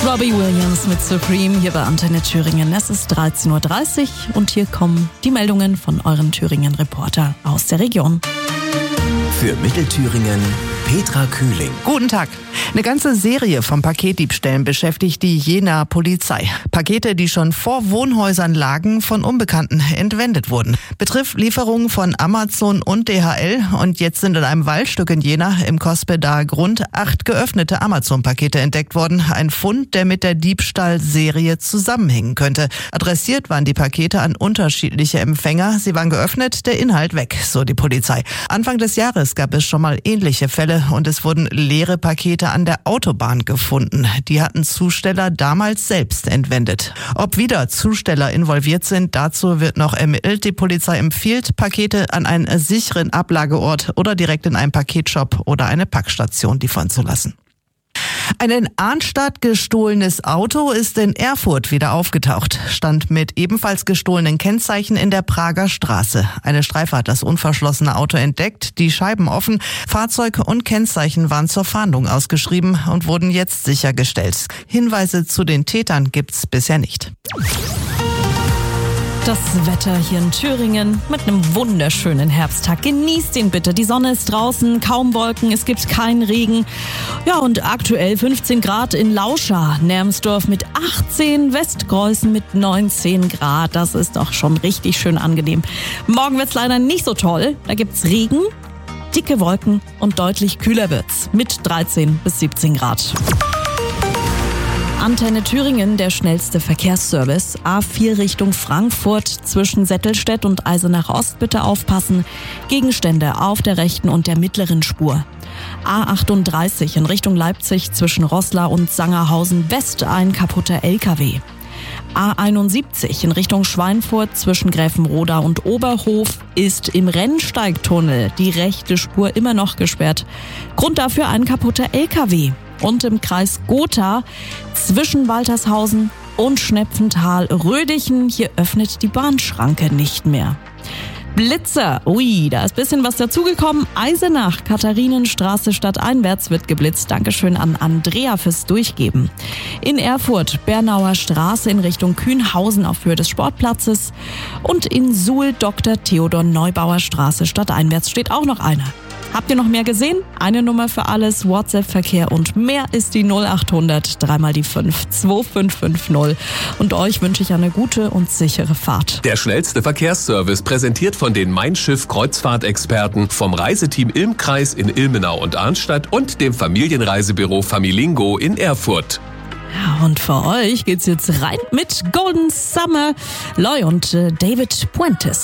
Robbie Williams mit Supreme hier bei Antenne Thüringen. Es ist 13.30 Uhr und hier kommen die Meldungen von euren Thüringen-Reporter aus der Region. Für Mittelthüringen Petra Kühling. Guten Tag. Eine ganze Serie von Paketdiebstählen beschäftigt die Jenaer Polizei. Pakete, die schon vor Wohnhäusern lagen, von Unbekannten entwendet wurden. Betrifft Lieferungen von Amazon und DHL. Und jetzt sind in einem Waldstück in Jena im Kospedaer Grund 8 geöffnete Amazon-Pakete entdeckt worden. Ein Fund, der mit der Diebstahlserie zusammenhängen könnte. Adressiert waren die Pakete an unterschiedliche Empfänger. Sie waren geöffnet, der Inhalt weg, so die Polizei. Anfang des Jahres gab es schon mal ähnliche Fälle und es wurden leere Pakete an der Autobahn gefunden. Die hatten Zusteller damals selbst entwendet. Ob wieder Zusteller involviert sind, dazu wird noch ermittelt. Die Polizei empfiehlt, Pakete an einen sicheren Ablageort oder direkt in einen Paketshop oder eine Packstation liefern zu lassen. Ein in Arnstadt gestohlenes Auto ist in Erfurt wieder aufgetaucht. Stand mit ebenfalls gestohlenen Kennzeichen in der Prager Straße. Eine Streife hat das unverschlossene Auto entdeckt, die Scheiben offen. Fahrzeug und Kennzeichen waren zur Fahndung ausgeschrieben und wurden jetzt sichergestellt. Hinweise zu den Tätern gibt's bisher nicht. Das Wetter hier in Thüringen mit einem wunderschönen Herbsttag. Genießt ihn bitte. Die Sonne ist draußen, kaum Wolken, es gibt keinen Regen. Ja, und aktuell 15 Grad in Lauscha, Nermsdorf mit 18, Westgreußen mit 19 Grad. Das ist doch schon richtig schön angenehm. Morgen wird's leider nicht so toll. Da gibt's Regen, dicke Wolken und deutlich kühler wird's mit 13 bis 17 Grad. Antenne Thüringen, der schnellste Verkehrsservice. A4 Richtung Frankfurt zwischen Settelstedt und Eisenach Ost bitte aufpassen. Gegenstände auf der rechten und der mittleren Spur. A38 in Richtung Leipzig zwischen Roßla und Sangerhausen West ein kaputter LKW. A71 in Richtung Schweinfurt zwischen Gräfenroda und Oberhof ist im Rennsteigtunnel die rechte Spur immer noch gesperrt. Grund dafür ein kaputter LKW. Und im Kreis Gotha zwischen Waltershausen und Schnepfenthal-Rödichen, hier öffnet die Bahnschranke nicht mehr. Blitzer, ui, da ist ein bisschen was dazugekommen. Eisenach, Katharinenstraße stadteinwärts wird geblitzt. Dankeschön an Andrea fürs Durchgeben. In Erfurt, Bernauer Straße in Richtung Kühnhausen auf Höhe des Sportplatzes. Und in Suhl, Dr. Theodor Neubauer Straße stadteinwärts steht auch noch einer. Habt ihr noch mehr gesehen? Eine Nummer für alles, WhatsApp-Verkehr und mehr ist die 0800 3 die 5 2550. Und euch wünsche ich eine gute und sichere Fahrt. Der schnellste Verkehrsservice präsentiert von den Mein Schiff Kreuzfahrtexperten vom Reiseteam Ilm-Kreis in Ilmenau und Arnstadt und dem Familienreisebüro Familingo in Erfurt. Ja, und für euch geht's jetzt rein mit Golden Summer, Loy und David Puentes.